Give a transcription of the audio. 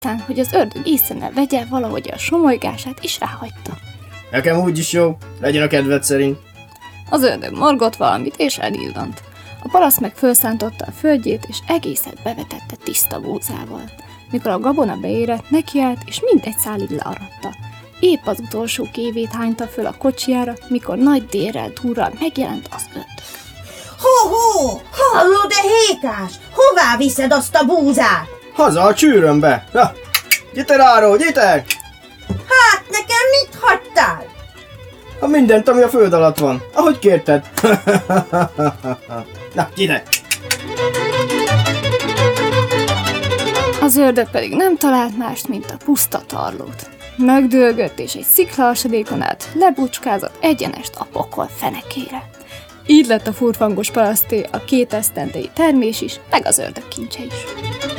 aztán, hogy az ördög észre ne vegye, valahogy a somolygását is ráhagyta. Nekem úgyis jó, legyen a kedved szerint. Az ördög morgott valamit, és elillant. A paraszt meg fölszántotta a földjét, és egészet bevetette tiszta búzával. Mikor a gabona beérett, nekiállt, és mindegy szálig learatta. Épp az utolsó kévét hányta föl a kocsijára, mikor nagy dérrel durral megjelent az ördög. Ho-ho! Hallod-e, Hékás? Hová viszed azt a búzát? Haza a csűrömbe! Na, gyere ráról, gyere! Hát nekem mit hagytál? Ha mindent, ami a föld alatt van, ahogy kérted. Na, gyere! Az ördög pedig nem talált mást, mint a puszta tarlót. Megdőlgött, és egy sziklahasadékon át lebucskázott egyenest a pokol fenekére. Így lett a furfangos paraszté a 2 esztendei termés is, meg az ördög kincse is.